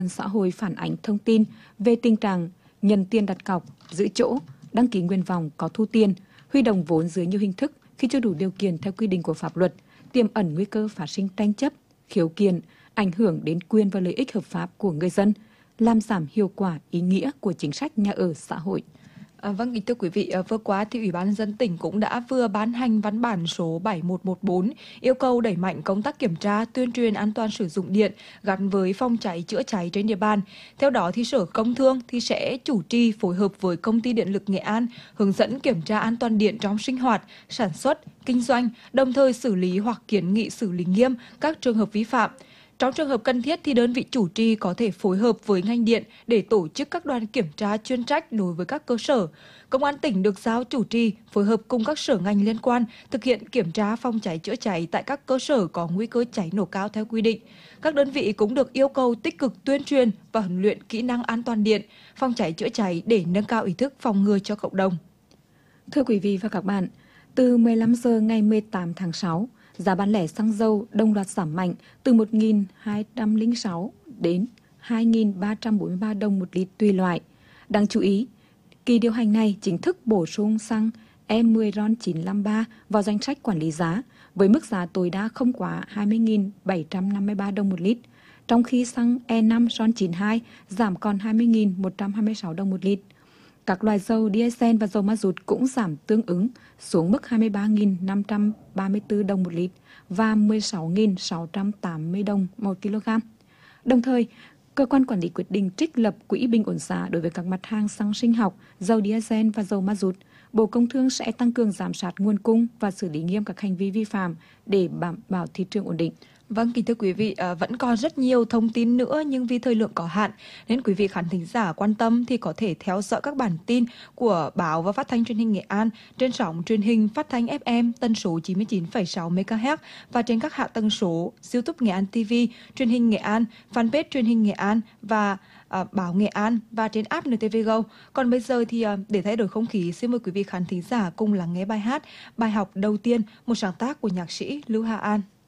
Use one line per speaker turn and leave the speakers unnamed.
Xã hội phản ánh thông tin về tình trạng nhận tiền đặt cọc, giữ chỗ, đăng ký nguyện vọng có thu tiền, huy động vốn dưới nhiều hình thức khi chưa đủ điều kiện theo quy định của pháp luật, tiềm ẩn nguy cơ phát sinh tranh chấp, khiếu kiện, ảnh hưởng đến quyền và lợi ích hợp pháp của người dân, làm giảm hiệu quả ý nghĩa của chính sách nhà ở xã hội.
Vâng, thưa quý vị, vừa qua thì Ủy ban nhân dân tỉnh cũng đã vừa ban hành văn bản số 7114 yêu cầu đẩy mạnh công tác kiểm tra, tuyên truyền an toàn sử dụng điện gắn với phòng cháy chữa cháy trên địa bàn. Theo đó thì Sở Công Thương thì sẽ chủ trì phối hợp với Công ty Điện lực Nghệ An hướng dẫn kiểm tra an toàn điện trong sinh hoạt, sản xuất, kinh doanh, đồng thời xử lý hoặc kiến nghị xử lý nghiêm các trường hợp vi phạm. Trong trường hợp cần thiết thì đơn vị chủ trì có thể phối hợp với ngành điện để tổ chức các đoàn kiểm tra chuyên trách đối với các cơ sở. Công an tỉnh được giao chủ trì phối hợp cùng các sở ngành liên quan thực hiện kiểm tra phòng cháy chữa cháy tại các cơ sở có nguy cơ cháy nổ cao theo quy định. Các đơn vị cũng được yêu cầu tích cực tuyên truyền và huấn luyện kỹ năng an toàn điện, phòng cháy chữa cháy để nâng cao ý thức phòng ngừa cho cộng đồng.
Thưa quý vị và các bạn, từ 15 giờ ngày 18 tháng 6, giá bán lẻ xăng dầu đồng loạt giảm mạnh từ 1.206 đến 2.343 đồng một lít tùy loại. Đáng chú ý, kỳ điều hành này chính thức bổ sung xăng E10 RON 953 vào danh sách quản lý giá với mức giá tối đa không quá 20.753 đồng một lít, trong khi xăng E5 RON 92 giảm còn 20.126 đồng một lít. Các loại dầu diesel và dầu ma rút cũng giảm tương ứng xuống mức 23.534 đồng một lít và 16.680 đồng một kg. Đồng thời, cơ quan quản lý quyết định trích lập quỹ bình ổn giá đối với các mặt hàng xăng sinh học, dầu diesel và dầu ma rút. Bộ Công Thương sẽ tăng cường giám sát nguồn cung và xử lý nghiêm các hành vi vi phạm để đảm bảo thị trường ổn định.
Vâng, kính thưa quý vị, vẫn còn rất nhiều thông tin nữa nhưng vì thời lượng có hạn nên quý vị khán thính giả quan tâm thì có thể theo dõi các bản tin của báo và phát thanh truyền hình Nghệ An trên sóng truyền hình phát thanh FM tần số 99,6 MHz và trên các hạ tầng số YouTube Nghệ An TV, truyền hình Nghệ An, fanpage truyền hình Nghệ An và báo Nghệ An và trên app NTV Go. Còn bây giờ thì để thay đổi không khí, xin mời quý vị khán thính giả cùng lắng nghe bài hát, bài học đầu tiên, một sáng tác của nhạc sĩ Lưu Hà An.